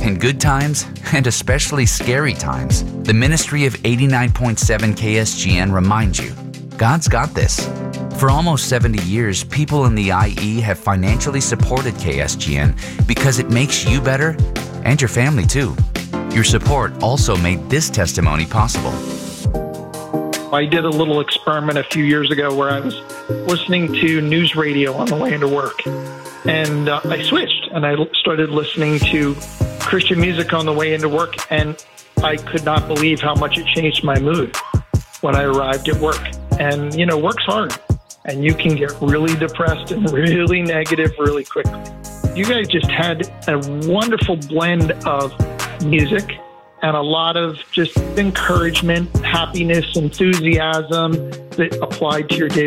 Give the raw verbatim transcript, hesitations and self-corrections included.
In good times, and especially scary times, the ministry of eighty-nine point seven K S G N reminds you, God's got this. For almost seventy years, people in the I E have financially supported K S G N because it makes you better and your family too. Your support also made this testimony possible. I did a little experiment a few years ago where I was listening to news radio on the way into work. And uh, I switched and I started listening to Christian music on the way into work. And I could not believe how much it changed my mood when I arrived at work. And, you know, work's hard and you can get really depressed and really negative really quickly. You guys just had a wonderful blend of music and a lot of just encouragement, happiness, enthusiasm that applied to your day.